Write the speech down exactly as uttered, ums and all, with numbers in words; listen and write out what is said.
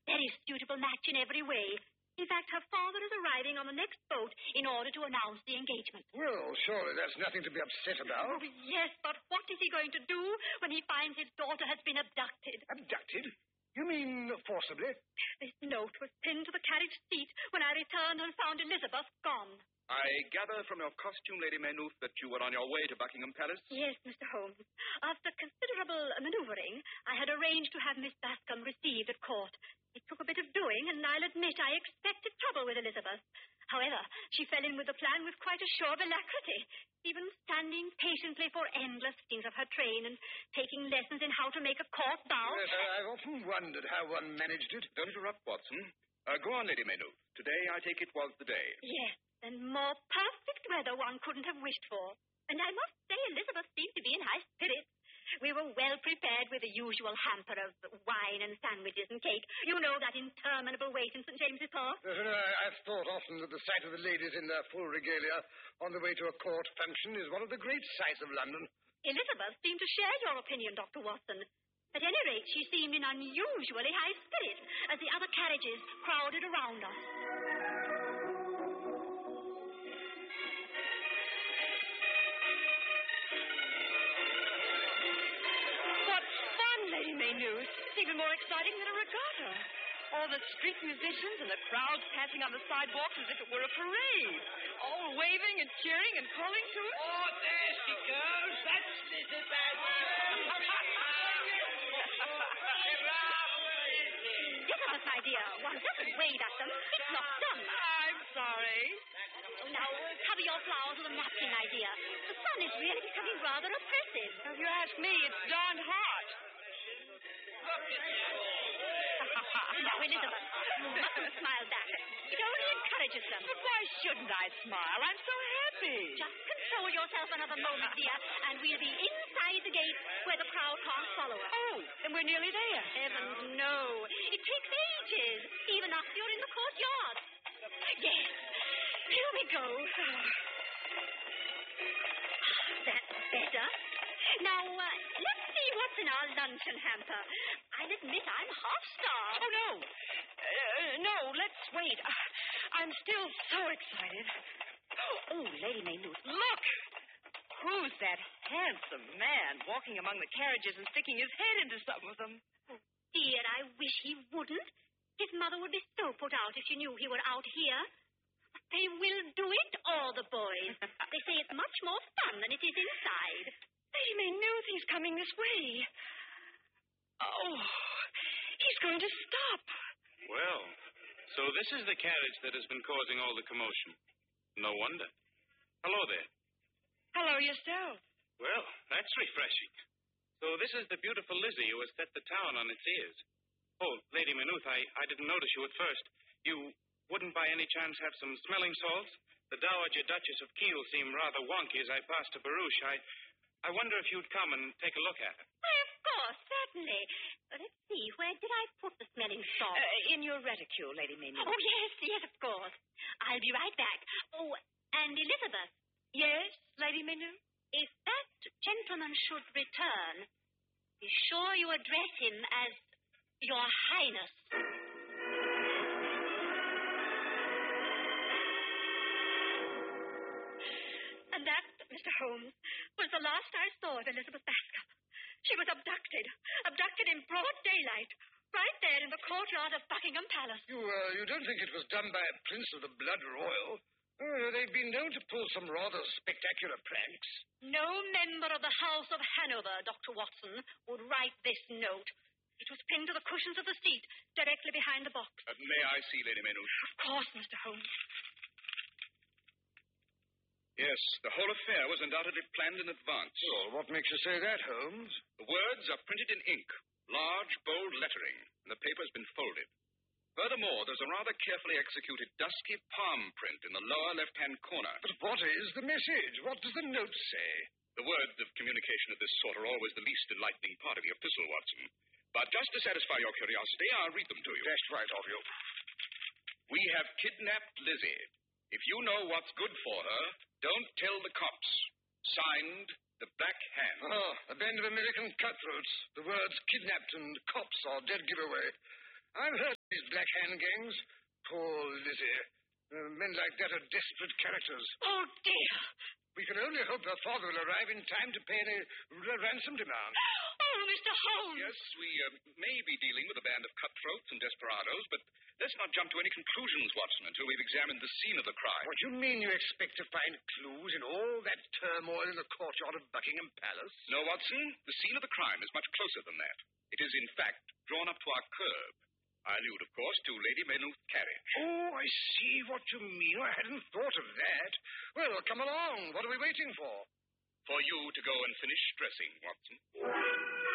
very suitable match in every way. In fact, her father is arriving on the next boat in order to announce the engagement. Well, surely that's nothing to be upset about. Oh, yes, but what is he going to do when he finds his daughter has been abducted? Abducted? You mean forcibly? This note was pinned to the carriage seat when I returned and found Elizabeth gone. I gather from your costume, Lady Maynooth, that you were on your way to Buckingham Palace? Yes, Mister Holmes. After considerable manoeuvring, I had arranged to have Miss Bascom received at court. It took a bit of doing, and I'll admit I expected trouble with Elizabeth. However, she fell in with the plan with quite a show of alacrity, even standing patiently for endless sittings of her train and taking lessons in how to make a court bow. Yes, I've often wondered how one managed it. Don't interrupt, Watson. Uh, go on, Lady Maynooth. Today, I take it, was the day. Yes, and more perfect weather one couldn't have wished for. And I must say Elizabeth seemed to be in high spirits. We were well prepared with the usual hamper of wine and sandwiches and cake. You know, that interminable wait in Saint James's Park. Yes, and I, I've thought often that the sight of the ladies in their full regalia on the way to a court function is one of the great sights of London. Elizabeth seemed to share your opinion, Doctor Watson. At any rate, she seemed in unusually high spirits as the other carriages crowded around us. Lady Maynooth. It's even more exciting than a regatta. All the street musicians and the crowds passing on the sidewalks as if it were a parade. All waving and cheering and calling to it. Oh, there she goes. That's Lizzie Bascom. Elizabeth, my dear, one doesn't wave at them. It's not done. I'm sorry. Oh, now, cover your flowers with a napkin, my dear. The sun is really becoming rather oppressive. Now, if you ask me, it's darned hot. Now, Elizabeth, you mustn't smile back. It only encourages them. But why shouldn't I smile? I'm so happy. Just control yourself another moment, dear, and we'll be inside the gate where the crowd can't follow us. Oh, then we're nearly there. Heavens, no. It takes ages, even after you're in the courtyard. Yes. Here we go. That's better. Now, uh, let's see what's in our luncheon hamper. I'll admit I'm half-starved. Oh, no. Uh, no, let's wait. Uh, I'm still so excited. Oh, Lady Maynooth, look! Who's that handsome man walking among the carriages and sticking his head into some of them? Oh, dear, I wish he wouldn't. His mother would be so put out if she knew he were out here. They will do it, all the boys. They say it's much more fun than it is inside. Lady Maynooth, he's coming this way. Oh, he's going to stop. Well, so this is the carriage that has been causing all the commotion. No wonder. Hello there. Hello yourself. Well, that's refreshing. So this is the beautiful Lizzie who has set the town on its ears. Oh, Lady Maynooth, I, I didn't notice you at first. You wouldn't by any chance have some smelling salts? The Dowager Duchess of Kiel seemed rather wonky as I passed to Baruch. I... I wonder if you'd come and take a look at her. Why, of course, certainly. But let's see, where did I put the smelling salt? Uh, in your reticule, Lady Maynooth. Oh, yes, yes, of course. I'll be right back. Oh, and Elizabeth. Yes, Lady Maynooth? If that gentleman should return, be sure you address him as Your Highness. And that, Mister Holmes, was the last I saw of Elizabeth Bascom. She was abducted. Abducted in broad daylight. Right there in the courtyard of Buckingham Palace. You, uh, you don't think it was done by a prince of the blood royal? Oh, they've been known to pull some rather spectacular pranks. No member of the House of Hanover, Doctor Watson, would write this note. It was pinned to the cushions of the seat, directly behind the box. Uh, may I see, Lady Maynooth? Of course, Mister Holmes. Yes, the whole affair was undoubtedly planned in advance. Well, what makes you say that, Holmes? The words are printed in ink, large, bold lettering, and the paper's been folded. Furthermore, there's a rather carefully executed dusky palm print in the lower left-hand corner. But what is the message? What does the note say? The words of communication of this sort are always the least enlightening part of the epistle, Watson. But just to satisfy your curiosity, I'll read them to you. Dashed right of you. We have kidnapped Lizzie. If you know what's good for her, don't tell the cops. Signed, the Black Hand. Oh, a band of American cutthroats. The words kidnapped and cops are dead giveaway. I've heard of these Black Hand gangs. Poor Lizzie. Uh, men like that are desperate characters. Oh, dear. We can only hope her father will arrive in time to pay any r- ransom demand. Oh, Mister Holmes. Yes, we uh, may be dealing with a band of cutthroats and desperados, but let's not jump to any conclusions, Watson, until we've examined the scene of the crime. What do you mean you expect to find clues in all that turmoil in the courtyard of Buckingham Palace? No, Watson, the scene of the crime is much closer than that. It is, in fact, drawn up to our curb. I allude, of course, to Lady Maynooth's carriage. Oh, I see what you mean. I hadn't thought of that. Well, come along. What are we waiting for? For you to go and finish dressing, Watson.